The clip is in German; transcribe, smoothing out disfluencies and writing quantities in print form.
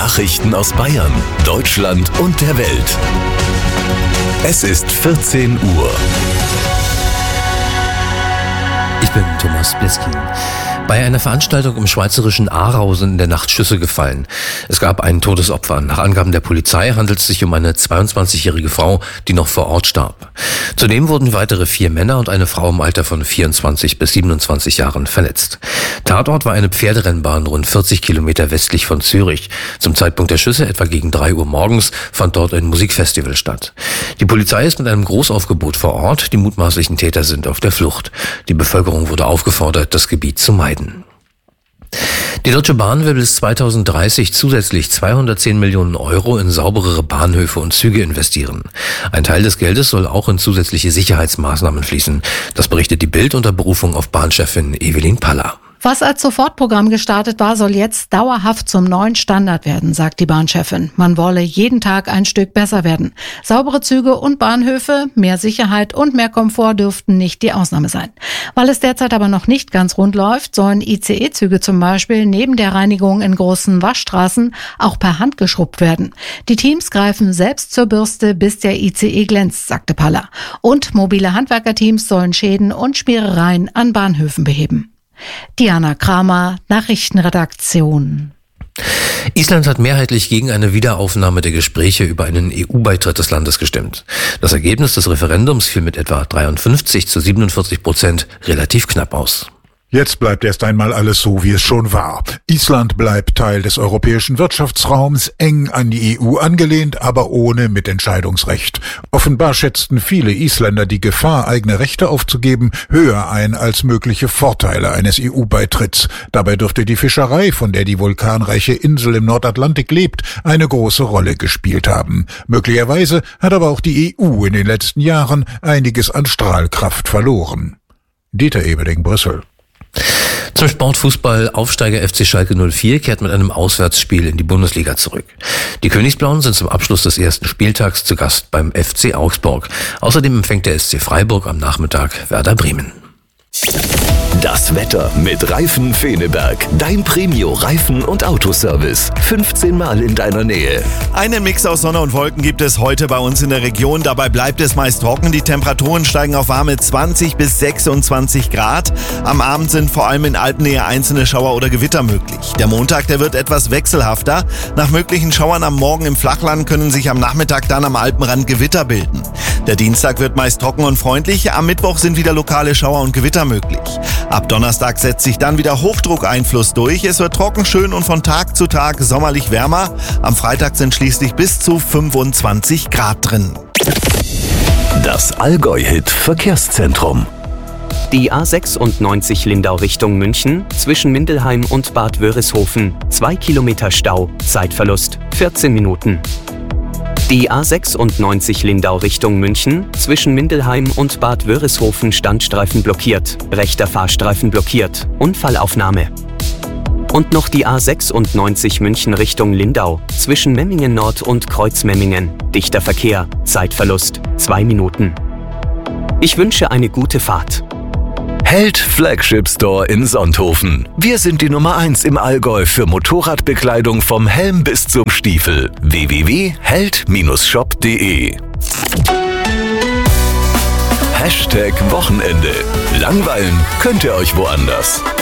Nachrichten aus Bayern, Deutschland und der Welt. Es ist 14 Uhr. Ich bin Thomas Bliskin. Bei einer Veranstaltung im schweizerischen Aarau sind in der Nacht Schüsse gefallen. Es gab ein Todesopfer. Nach Angaben der Polizei handelt es sich um eine 22-jährige Frau, die noch vor Ort starb. Zudem wurden weitere 4 Männer und eine Frau im Alter von 24 bis 27 Jahren verletzt. Tatort war eine Pferderennbahn rund 40 Kilometer westlich von Zürich. Zum Zeitpunkt der Schüsse, etwa gegen 3 Uhr morgens, fand dort ein Musikfestival statt. Die Polizei ist mit einem Großaufgebot vor Ort. Die mutmaßlichen Täter sind auf der Flucht. Die Bevölkerung wurde aufgefordert, das Gebiet zu meiden. Die Deutsche Bahn will bis 2030 zusätzlich 210 Millionen Euro in sauberere Bahnhöfe und Züge investieren. Ein Teil des Geldes soll auch in zusätzliche Sicherheitsmaßnahmen fließen. Das berichtet die Bild unter Berufung auf Bahnchefin Evelyn Paller. Was als Sofortprogramm gestartet war, soll jetzt dauerhaft zum neuen Standard werden, sagt die Bahnchefin. Man wolle jeden Tag ein Stück besser werden. Saubere Züge und Bahnhöfe, mehr Sicherheit und mehr Komfort dürften nicht die Ausnahme sein. Weil es derzeit aber noch nicht ganz rund läuft, sollen ICE-Züge zum Beispiel neben der Reinigung in großen Waschstraßen auch per Hand geschrubbt werden. Die Teams greifen selbst zur Bürste, bis der ICE glänzt, sagte Paller. Und mobile Handwerkerteams sollen Schäden und Schmierereien an Bahnhöfen beheben. Diana Kramer, Nachrichtenredaktion. Island hat mehrheitlich gegen eine Wiederaufnahme der Gespräche über einen EU-Beitritt des Landes gestimmt. Das Ergebnis des Referendums fiel mit etwa 53-47% relativ knapp aus. Jetzt bleibt erst einmal alles so, wie es schon war. Island bleibt Teil des europäischen Wirtschaftsraums, eng an die EU angelehnt, aber ohne Mitentscheidungsrecht. Offenbar schätzten viele Isländer die Gefahr, eigene Rechte aufzugeben, höher ein als mögliche Vorteile eines EU-Beitritts. Dabei dürfte die Fischerei, von der die vulkanreiche Insel im Nordatlantik lebt, eine große Rolle gespielt haben. Möglicherweise hat aber auch die EU in den letzten Jahren einiges an Strahlkraft verloren. Dieter Ebeling, Brüssel. Zum Sportfußball. Aufsteiger FC Schalke 04 kehrt mit einem Auswärtsspiel in die Bundesliga zurück. Die Königsblauen sind zum Abschluss des ersten Spieltags zu Gast beim FC Augsburg. Außerdem empfängt der SC Freiburg am Nachmittag Werder Bremen. Das Wetter mit Reifen Feneberg. Dein Premio-Reifen- und Autoservice. 15 Mal in deiner Nähe. Einen Mix aus Sonne und Wolken gibt es heute bei uns in der Region. Dabei bleibt es meist trocken. Die Temperaturen steigen auf warme 20 bis 26 Grad. Am Abend sind vor allem in Alpennähe einzelne Schauer oder Gewitter möglich. Der Montag, der wird etwas wechselhafter. Nach möglichen Schauern am Morgen im Flachland können sich am Nachmittag dann am Alpenrand Gewitter bilden. Der Dienstag wird meist trocken und freundlich. Am Mittwoch sind wieder lokale Schauer und Gewitter möglich. Ab Donnerstag setzt sich dann wieder Hochdruckeinfluss durch. Es wird trocken, schön und von Tag zu Tag sommerlich wärmer. Am Freitag sind schließlich bis zu 25 Grad drin. Das Allgäu-Hit Verkehrszentrum. Die A96 Lindau Richtung München, zwischen Mindelheim und Bad Wörishofen. 2 Kilometer Stau, Zeitverlust 14 Minuten. Die A96 Lindau Richtung München, zwischen Mindelheim und Bad Wörishofen Standstreifen blockiert, rechter Fahrstreifen blockiert, Unfallaufnahme. Und noch die A96 München Richtung Lindau, zwischen Memmingen Nord und Kreuzmemmingen, dichter Verkehr, Zeitverlust 2 Minuten. Ich wünsche eine gute Fahrt. Held Flagship Store in Sonthofen. Wir sind die Nummer 1 im Allgäu für Motorradbekleidung vom Helm bis zum Stiefel. www.held-shop.de #Wochenende. Langweilen könnt ihr euch woanders.